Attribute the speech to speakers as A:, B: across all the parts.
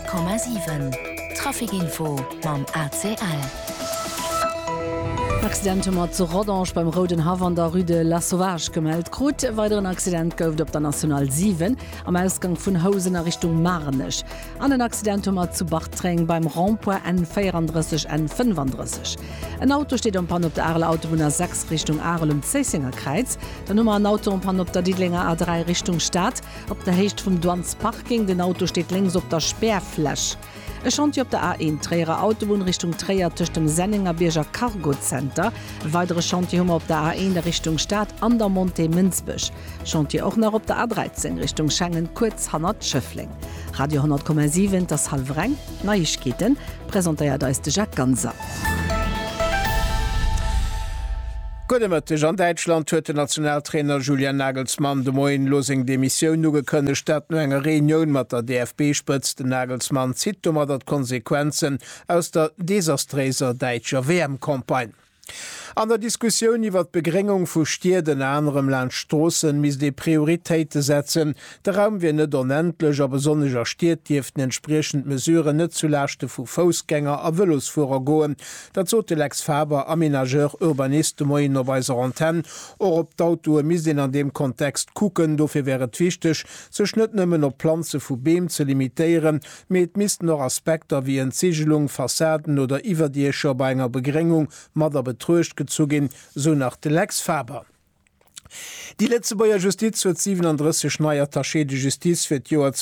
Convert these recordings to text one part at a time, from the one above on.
A: 100,7 Trafikinfo mam ACL.
B: Accident mat zu Rodange beim Roden Havan der Rue de la Sauvage gemeldt krut. Weiteren Accident gouft op der National 7 am Ausgang vun Hausener Richtung Marnech. An den Accident mat zu Bachtreng beim Rond-Point N34 N35. Ein Auto steht am Pan op der Arle Autobahn 6 Richtung Arel und Zessinger Kreiz. Der Nummer ein Auto am Pan op der Diedlinger A3 Richtung Stadt. Op der Hecht vom Duans Parking. Den Auto steht links op der Sperrfläche. Es stand op der A1 Träger Autobahn Richtung Träger durch dem Senninger Birger Cargo Center. Weitere Chantier op der A1 der Richtung Stadt an der Monte Münzbusch. Chantier auch noch op der A13 Richtung Schengen kurz Hannert Schöffling. Radio 100,7 das Halvreng Neuigkeiten präsentiert da ist Jacques Ganser.
C: Gutmëtteg an Deitschland huet de Nationaltrainer Julian Nagelsmann de Moien Losing de Missioun no gekënne Stadt no enger Reunioun mat der DFB spëtzt den Nagelsmann zit mat dat Konsequenzen aus der desastreser Deitscher WM-Kompagne. An der Diskussion iwwer d'Begrengung vu Stierden anderem Land Strossen mis de Prioritéite setzen, der Raum wie net onendlech a besonneger Stiertieeften entspriechend Mesuren net zulächte vu Fußgänger a Wëllosfuer goen, dat zo de Lex Faber Aménageur Urbaniste moien opweiser Anten or op d'Autoe mis den an dem Kontext kucken, dofir wäret wichtech, ze schëtëmmen op Planze vu Beem ze limitieren, met mist noch Aspekter wie en Zigelung, Fassaden oder iwwerdiecher bei enger Begrengung mat der betruecht gezugin, so nach de Lex Faber. Die letzte Bayer Justiz huet 37 neue Attaché de Justiz fir Joar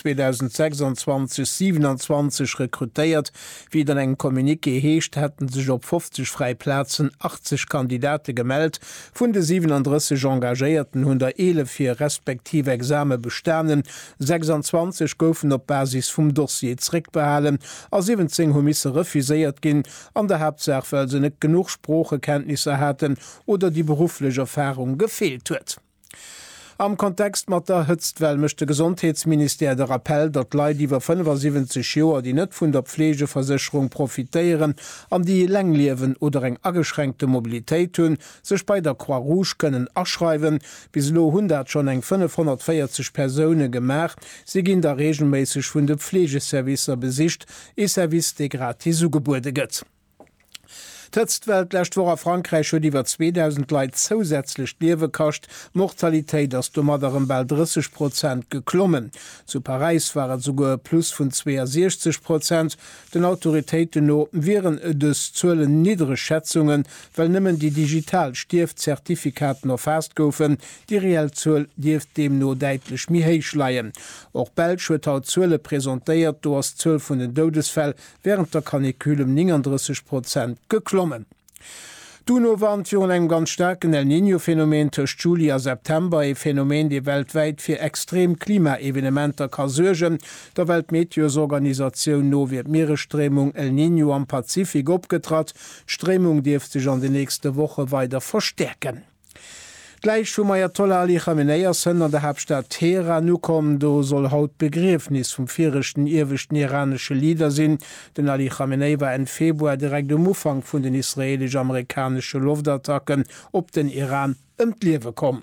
C: 2026-27 rekrutéiert, wie dann eng Kommuniké heescht, hätten sich op 50 Freiplätzen 80 Kandidate gemeldt, vun de 37 Engagéierten hun der 11 respektive Exame besternen, 26 goufen op Basis vum Dossier zrick behalen, a 17 Humisse refuséiert ginn, an der Hauptsache weil se net genug Sprochekenntnisse hatten oder die berufliche Erfahrung gefehlt huet. Am Kontext mat der Hëtztwell mechte Gesundheitsminister der Appell, dat Leiit iwwer 75 Joer, die net vun der Pflegeversicherung profitéieren, an die Längliewen oder eng ageschränkte Mobilitéit hunn, sech bei der Croix Rouge kënnen aschreiwen, bis lo 100 schon eng 540 Personen gemerk, se ginn der regelméisseg vun de Pflegeservicer besicht, e Service de gratis ugebuerde gëtt. D'Hëtztwelt lächt vor a Frankreich huet iwwer 2000 Leiit zusätzlich Liewe kascht, Mortalitéit ass do maderem bal 30% geklommen. Zu Paris waret sogar plus vun 62%. Den Autoritéiten no wären des zuelen niedere Schätzungen, well nimmen die digital Stiefzertifikaten erfasst goufen, die reell zuel dieft dem no deitlich mi héich leiien. Och Belsch huet haut zuele präsentéiert, do ass 12 vun den Dodesfäll während der Kanikülem 39% geklommen. Duno warnt jo eng ganz starken El Niño-Phänomen tech Juli a September, e Phänomen die weltweit fir extrem Klimaevenementer ka surgen. Der Weltmeteorsorganisation no wird Meeresströmung El Niño am Pazifik opgetrat. Strömung dürft sich an die nächste Woche weiter verstärken. Gleich vu Ayatollah Ali Khamenei an der Hauptstadt Teheran nu kommen, do soll haut Begräfnis vum virchten irwischten iranische Lieder sinn. Den Ali Khamenei war en Februar direkt am Ufang vun den israelisch-amerikanische Luftattacken op den Iran ëmtliewe kom.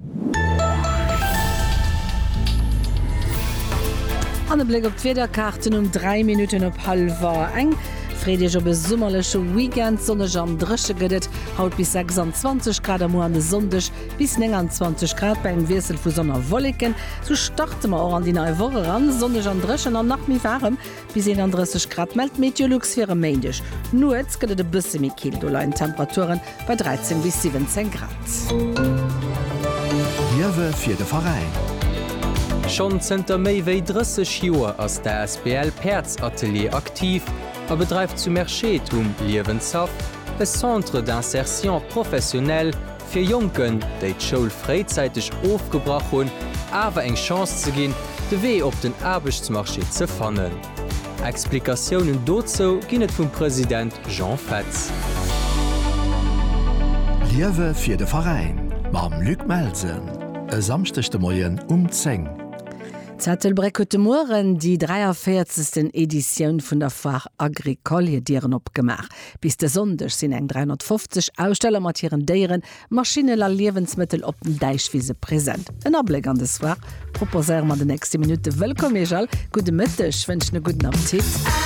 B: An Blick op d'Wetterkarten 3 Minuten op halb war eng. Fredig op besummerlesche Weekend sonnech am Dresche gëdet, haut bis 26 Grad am an de Sondech bis 29 Grad bei eng Wirsel vu Sonner Wolliken. So starte ma auch an die neue Woche ran, sonnech an Dreschen an nach mi warm bis 31 Grad meldt Meteorlux fir méendech. Nu jetzt gëtt de bësse mi Kildolein Temperaturen bei 13 bis 17 Grad.
D: Liewe fir de Verein.
E: Schon zenter méi wéi 30 Joer ass der SBL Perz-Atelier aktiv, a bedreift zu Merchetum Liewenshaft, e Centre d'insertion professionell fir Jonken, déi d'Schoul freizeitig aufgebracht hun, awer eng Chance ze ginn, de Wee op den Arbechtsmarché ze fannen. Explikationen dozo ginnet vum Präsident Jean Fetz.
D: Liewe fir de Verein, mam Luc Melsen, e samstechte Moien 10.
B: Zettelbreckete Mooren die 43. Edition vun der Fach Agrikolie Dieren opgemacht. Bis de Sonndech sinn eng 350 Aussteller matieren Dieren, maschineller Lebensmittel op den Deichwiese präsent. En Ableg an des war, proposer man de nächste Minute Welkom Ejal, gute Mittech, wënsch ne guten Appetit.